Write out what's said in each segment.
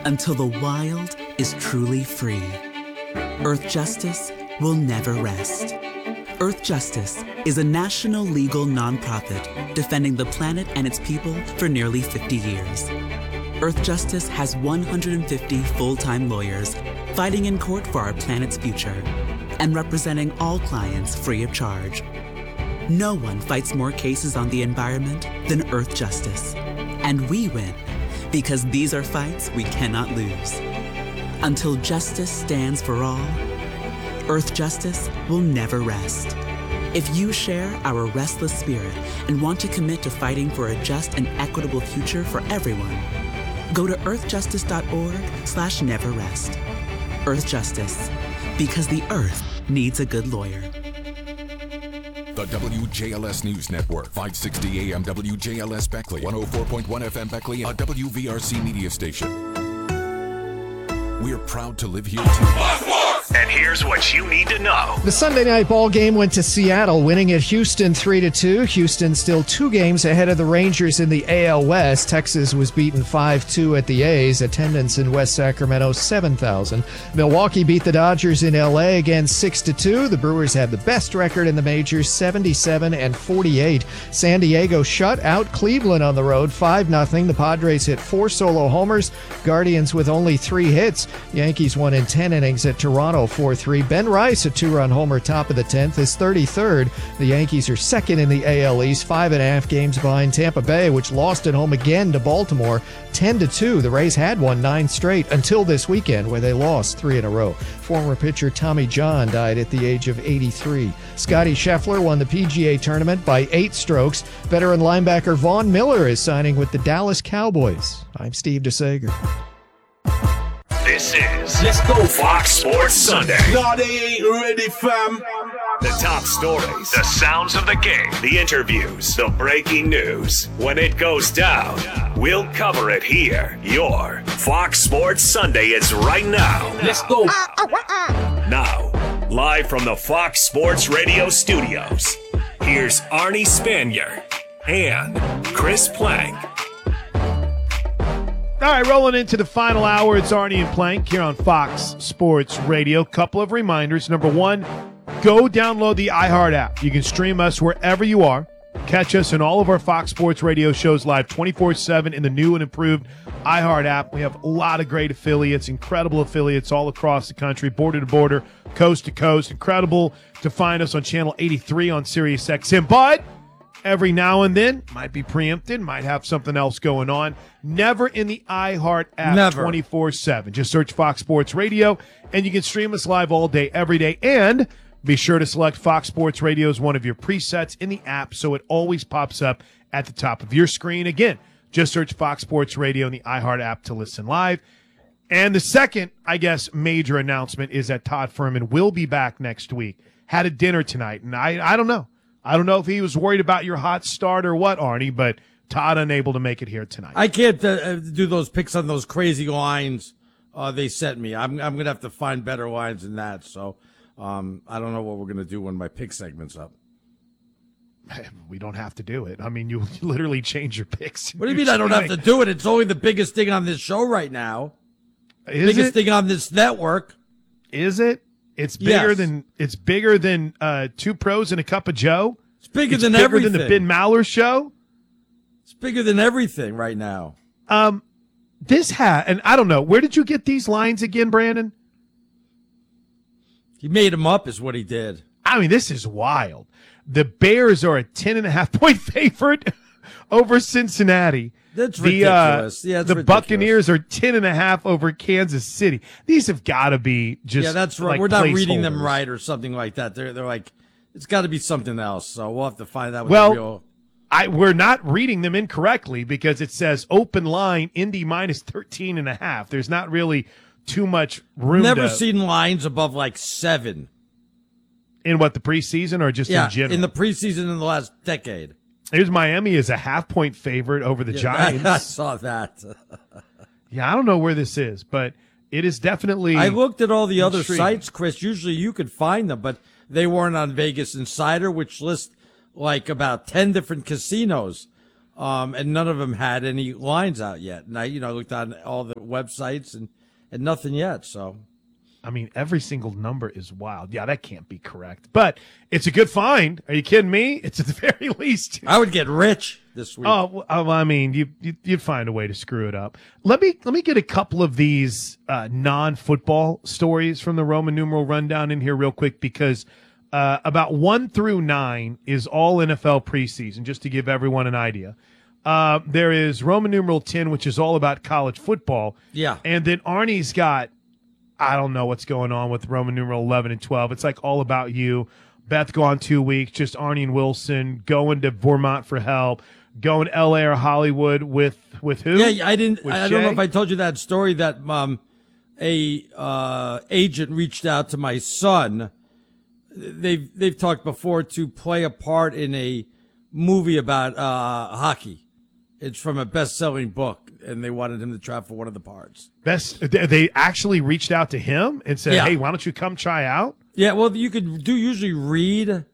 until the wild is truly free. Earth Justice will never rest. Earth Justice is a national legal nonprofit defending the planet and its people for nearly 50 years. Earth Justice has 150 full-time lawyers fighting in court for our planet's future and representing all clients free of charge. No one fights more cases on the environment than Earth Justice. And we win because these are fights we cannot lose. Until justice stands for all, Earth Justice will never rest. If you share our restless spirit and want to commit to fighting for a just and equitable future for everyone, go to earthjustice.org/neverrest. Earth Justice, because the Earth needs a good lawyer. The WJLS News Network, 560 AM WJLS Beckley, 104.1 FM Beckley, a WVRC media station. We're proud to live here too. And here's what you need to know. The Sunday night ball game went to Seattle, winning at Houston 3-2. Houston still 2 games ahead of the Rangers in the AL West. Texas was beaten 5-2 at the A's. Attendance in West Sacramento, 7,000. Milwaukee beat the Dodgers in LA again 6-2. The Brewers have the best record in the majors, 77-48. San Diego shut out Cleveland on the road, 5-0. The Padres hit 4 solo homers. Guardians with only 3 hits. Yankees won in 10 innings at Toronto, 4-3. Ben Rice, a 2-run homer, top of the 10th, is 33rd. The Yankees are second in the AL East, 5.5 games behind Tampa Bay, which lost at home again to Baltimore, 10-2. The Rays had won 9 straight until this weekend, where they lost 3 in a row. Former pitcher Tommy John died at the age of 83. Scotty Scheffler won the PGA tournament by 8 strokes. Veteran linebacker Vaughn Miller is signing with the Dallas Cowboys. I'm Steve DeSager. This is Let's Go Fox Sports Sunday. No, they ain't ready, fam. The top stories, the sounds of the game, the interviews, the breaking news. When it goes down, we'll cover it here. Your Fox Sports Sunday is right now. Let's go. Now, live from the Fox Sports Radio studios, here's Arnie Spanier and Chris Plank. All right, rolling into the final hour. It's Arnie and Plank here on Fox Sports Radio. Couple of reminders. Number one, go download the iHeart app. You can stream us wherever you are. Catch us in all of our Fox Sports Radio shows live 24/7 in the new and improved iHeart app. We have a lot of great affiliates, incredible affiliates all across the country, border to border, coast to coast. Incredible to find us on channel 83 on Sirius XM. But every now and then, might be preempted, might have something else going on. Never in the iHeart app 24/7. Just search Fox Sports Radio, and you can stream us live all day, every day. And be sure to select Fox Sports Radio as one of your presets in the app so it always pops up at the top of your screen. Again, just search Fox Sports Radio in the iHeart app to listen live. And the second, I guess, major announcement is that Todd Fuhrman will be back next week. Had a dinner tonight, and I don't know. I don't know if he was worried about your hot start or what, Arnie, but Todd unable to make it here tonight. I can't do those picks on those crazy lines they sent me. I'm going to have to find better lines than that. So I don't know what we're going to do when my pick segment's up. We don't have to do it. I mean, you literally change your picks. What do you mean I don't have to do it? It's only the biggest thing on this show right now. Biggest thing on this network. Is it? It's bigger than 2 Pros and a Cup of Joe. It's bigger than everything. Than the Ben Maller show. It's bigger than everything right now. And I don't know. Where did you get these lines again, Brandon? He made them up, is what he did. I mean, this is wild. The Bears are a 10.5-point favorite over Cincinnati. That's ridiculous. The Buccaneers are 10.5 over Kansas City. These have got to be just that's right. Like we're not reading them right or something like that. They're like, it's got to be something else. So we'll have to find out. We're not reading them incorrectly because it says open line Indy minus 13.5. There's not really too much room. Never seen lines above like 7. In what, the preseason or just in general? In the preseason in the last decade. Here's Miami as a 0.5-point favorite over the Giants. I saw that. Yeah, I don't know where this is, but it is definitely. I looked at all the other sites, Chris. Usually you could find them, but they weren't on Vegas Insider, which lists like about 10 different casinos, and none of them had any lines out yet. And I looked on all the websites and nothing yet. So, I mean, every single number is wild. Yeah, that can't be correct. But it's a good find. Are you kidding me? It's at the very least. I would get rich this week. Oh, well, I mean, you'd find a way to screw it up. Let me get a couple of these non-football stories from the Roman numeral rundown in here real quick, because about 1 through 9 is all NFL preseason, just to give everyone an idea. There is Roman numeral 10, which is all about college football. Yeah. And then Arnie's got, I don't know what's going on with Roman numeral 11 and 12. It's like all about you. Beth gone 2 weeks, just Arnie and Wilson going to Vermont for help, going to LA or Hollywood with who? Yeah, I don't Jay? know if I told you that story that a agent reached out to my son. They've talked before to play a part in a movie about hockey. It's from a best-selling book, and they wanted him to try for one of the parts. They actually reached out to him and said, Yeah. "Hey, why don't you come try out?" Yeah, well, you could usually read,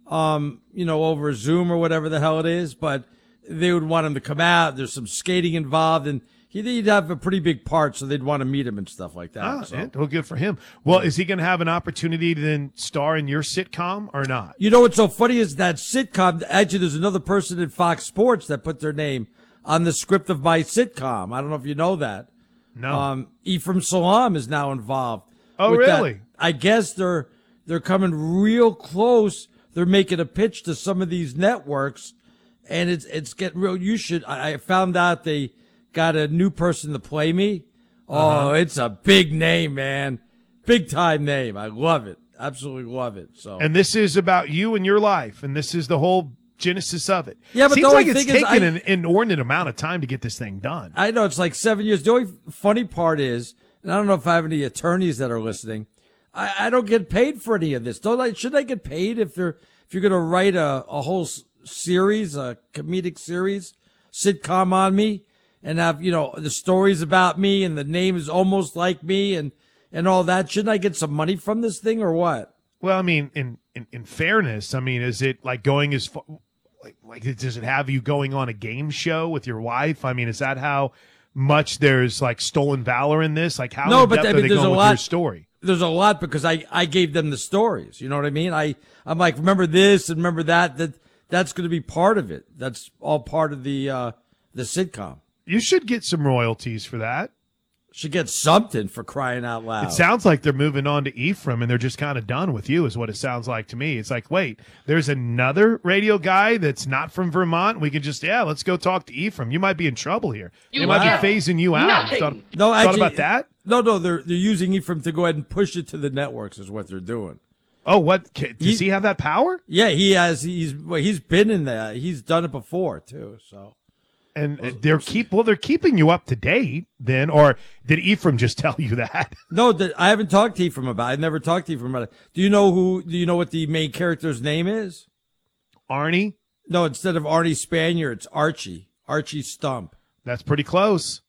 over Zoom or whatever the hell it is, but they would want him to come out. There's some skating involved, and he'd have a pretty big part, so they'd want to meet him and stuff like that. So. Well, good for him. Well, is he going to have an opportunity to then star in your sitcom or not? You know what's so funny is that sitcom, actually, there's another person at Fox Sports that put their name on the script of my sitcom. I don't know if you know that. No. Ephraim Salam is now involved. Oh, with really? That. I guess they're coming real close. They're making a pitch to some of these networks, and it's getting real. I found out they got a new person to play me. Oh, It's a big name, man. Big time name. I love it. Absolutely love it. So. And this is about you and your life, and this is the whole genesis of it. Yeah, but seems the only like it's thing is taken an inordinate amount of time to get this thing done. I know it's like 7 years. The only funny part is, and I don't know if I have any attorneys that are listening, I don't get paid for any of this. Should I get paid if you're going to write a whole series, a comedic series, sitcom on me, and have the stories about me and the name is almost like me and all that? Shouldn't I get some money from this thing or what? Well, I mean, in fairness, I mean, is it like going as far? Like, does it have you going on a game show with your wife? I mean, is that how much there's like stolen valor in this? Like, how in depth are they going with your story? There's a lot because I gave them the stories. You know what I mean? I'm like, remember this and remember that. That's going to be part of it. That's all part of the sitcom. You should get some royalties for that. Should get something, for crying out loud. It sounds like they're moving on to Ephraim and they're just kind of done with you, is what it sounds like to me. It's like, wait, there's another radio guy that's not from Vermont. We can just, let's go talk to Ephraim. You might be in trouble here. They might be phasing you out. Thought about that? No, they're using Ephraim to go ahead and push it to the networks is what they're doing. Oh, what? Does he have that power? Yeah, he has. He's been in there. He's done it before too. So, and they're keeping you up to date then, or did Ephraim just tell you that? No, I haven't talked to Ephraim about it. I've never talked to Ephraim about it. Do you know what the main character's name is? Arnie? No, instead of Arnie Spanier, it's Archie. Archie Stump. That's pretty close.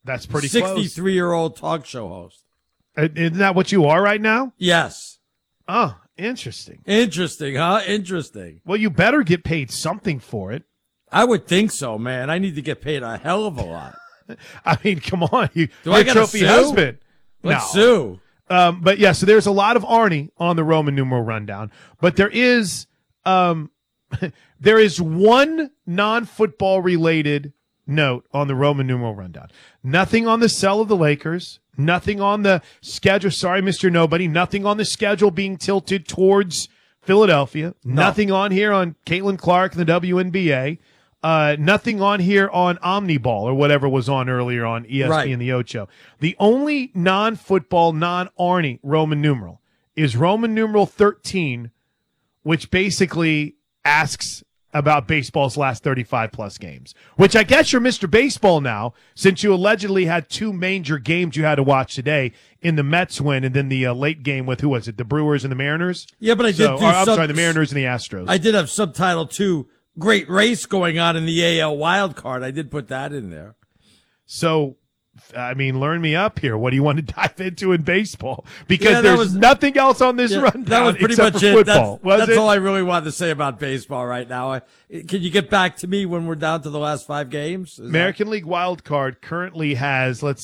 63-year-old talk show host. Isn't that what you are right now? Yes. Oh, interesting. Interesting, huh? Interesting. Well, you better get paid something for it. I would think so, man. I need to get paid a hell of a lot. I mean, come on. You're a trophy sue? husband. Let's sue. But yeah, so there's a lot of Arnie on the Roman numeral rundown, but there is one non-football related note on the Roman numeral rundown. Nothing on the sell of the Lakers, nothing on the schedule. Sorry, Mr. Nobody. Nothing on the schedule being tilted towards Philadelphia. No. Nothing on here on Caitlin Clark and the WNBA. Nothing on here on Omniball or whatever was on earlier on ESPN The Ocho. The only non-football, non-Arnie Roman numeral is Roman numeral 13, which basically asks about baseball's last 35-plus games, which I guess you're Mr. Baseball now, since you allegedly had two major games you had to watch today in the Mets win and then the late game with, who was it, the Brewers and the Mariners? Yeah, but the Mariners and the Astros. I did have subtitle 2, great race going on in the AL wild card. I did put that in there. So learn me up here. What do you want to dive into in baseball? Because there's nothing else on this rundown. That was pretty except much for it. Football. That's all I really wanted to say about baseball right now. Can you get back to me when we're down to the last 5 games? American League Wild Card currently has, 4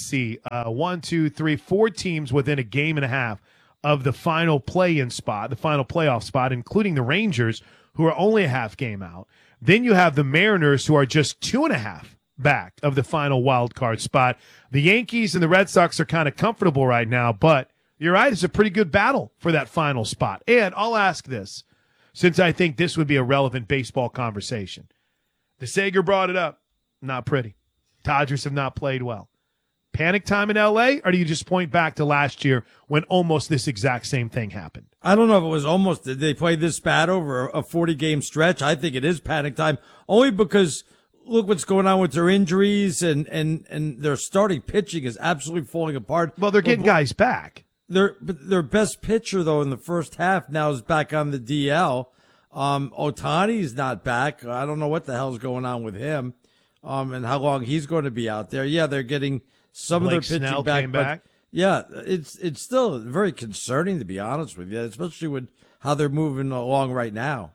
teams within a game and a half of the final play-in spot, the final playoff spot, including the Rangers, who are only a half game out. Then you have the Mariners, who are just 2.5 back of the final wild card spot. The Yankees and the Red Sox are kind of comfortable right now, but you're right, it's a pretty good battle for that final spot. And I'll ask this, since I think this would be a relevant baseball conversation. The Sager brought it up. Not pretty. Dodgers have not played well. Panic time in L.A., or do you just point back to last year when almost this exact same thing happened? I don't know if it was almost. Did they play this bad over a 40-game stretch? I think it is panic time, only because look what's going on with their injuries and their starting pitching is absolutely falling apart. Well, they're getting guys back. Their best pitcher, though, in the first half now is back on the DL. Ohtani's not back. I don't know what the hell's going on with him and how long he's going to be out there. Yeah, they're getting some Blake of their pitching Snell back. came but back. yeah, it's still very concerning, to be honest with you, especially with how they're moving along right now.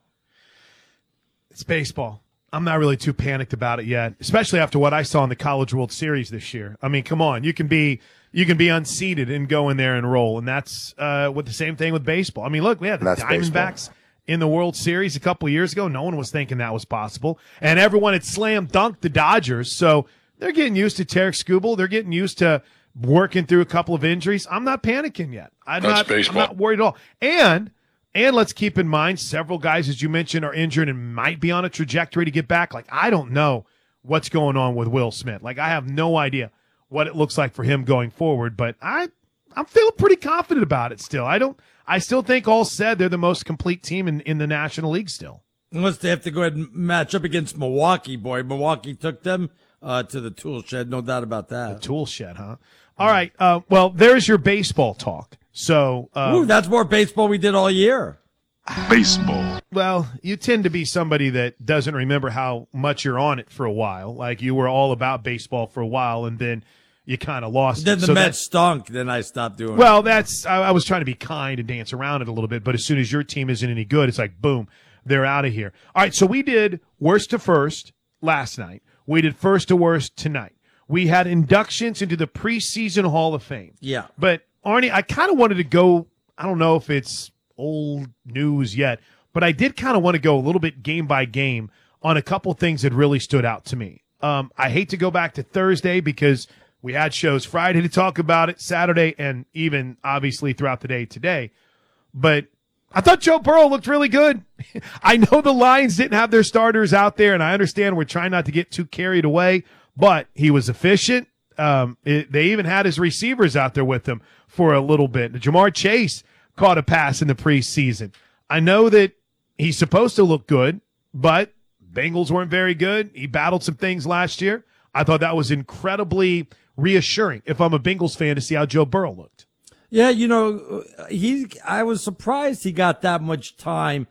It's baseball. I'm not really too panicked about it yet, especially after what I saw in the College World Series this year. I mean, come on, you can be unseeded and go in there and roll, and that's with the same thing with baseball. I mean, look, we had the Diamondbacks in the World Series a couple of years ago. No one was thinking that was possible, and everyone had slam dunked the Dodgers. So they're getting used to Tarek Skubal. They're getting used to working through a couple of injuries. I'm not panicking yet. I'm not worried at all. And let's keep in mind, several guys, as you mentioned, are injured and might be on a trajectory to get back. Like, I don't know what's going on with Will Smith. Like, I have no idea what it looks like for him going forward, but I'm feeling pretty confident about it still. I still think all said they're the most complete team in the National League still. Unless they have to go ahead and match up against Milwaukee, boy. Milwaukee took them to the tool shed, no doubt about that. The tool shed, huh? All right. Well, there's your baseball talk. So that's more baseball we did all year. Baseball. Well, you tend to be somebody that doesn't remember how much you're on it for a while. Like, you were all about baseball for a while, and then you kind of lost then it. Then the Mets stunk. Then I stopped doing it. Well, I was trying to be kind and dance around it a little bit, but as soon as your team isn't any good, it's like, boom, they're out of here. All right, so we did worst to first last night. We did first to worst tonight. We had inductions into the preseason Hall of Fame. Yeah. But, Arnie, I kind of wanted to go, I don't know if it's old news yet, but I did kind of want to go a little bit game by game on a couple things that really stood out to me. I hate to go back to Thursday because we had shows Friday to talk about it, Saturday, and even obviously throughout the day today. But I thought Joe Burrow looked really good. I know the Lions didn't have their starters out there, and I understand we're trying not to get too carried away, but he was efficient. They even had his receivers out there with him for a little bit. Jamar Chase caught a pass in the preseason. I know that he's supposed to look good, but Bengals weren't very good. He battled some things last year. I thought that was incredibly reassuring if I'm a Bengals fan to see how Joe Burrow looked. Yeah, I was surprised he got that much time.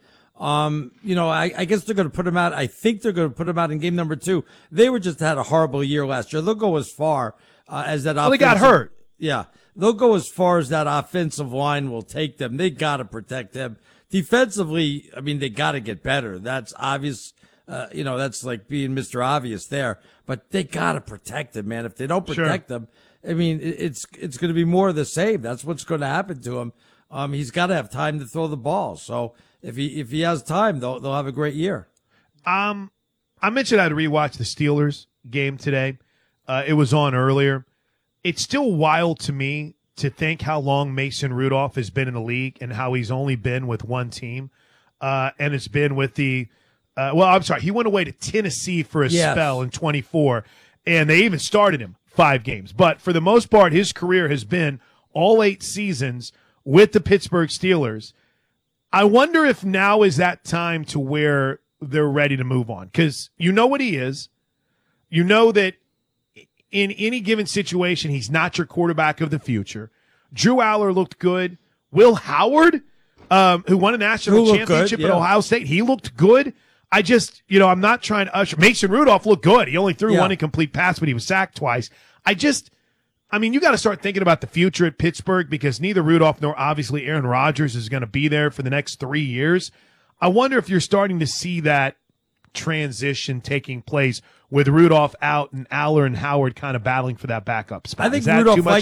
I guess they're going to put him out. I think they're going to put him out in game number 2. They just had a horrible year last year. They'll go as far as that. Well, they got hurt. Yeah, they'll go as far as that offensive line will take them. They got to protect him. Defensively, I mean, they got to get better. That's obvious. That's like being Mr. Obvious there. But they got to protect him, man. If they don't protect him, I mean, it's going to be more of the same. That's what's going to happen to him. He's got to have time to throw the ball. So if he has time, they'll have a great year. I mentioned I'd rewatch the Steelers game today. It was on earlier. It's still wild to me to think how long Mason Rudolph has been in the league and how he's only been with one team. And it's been with he went away to Tennessee for a spell in 24, and they even started him 5 games. But for the most part, his career has been all 8 seasons with the Pittsburgh Steelers. I wonder if now is that time to where they're ready to move on, because you know what he is. You know that in any given situation, he's not your quarterback of the future. Drew Aller looked good. Will Howard, who won a national championship at Ohio State, he looked good. I just, I'm not trying to usher. Mason Rudolph looked good. He only threw one incomplete pass, but he was sacked twice. I mean, you got to start thinking about the future at Pittsburgh because neither Rudolph nor obviously Aaron Rodgers is going to be there for the next 3 years. I wonder if you're starting to see that transition taking place with Rudolph out and Aller and Howard kind of battling for that backup spot. I think Is that Rudolph too much